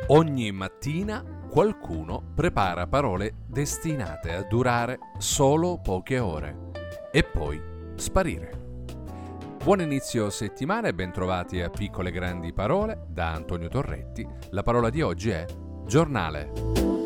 Ogni mattina qualcuno prepara parole destinate a durare solo poche ore e poi sparire. Buon inizio settimana e bentrovati a Piccole Grandi Parole da Antonio Torretti. La parola di oggi è giornale.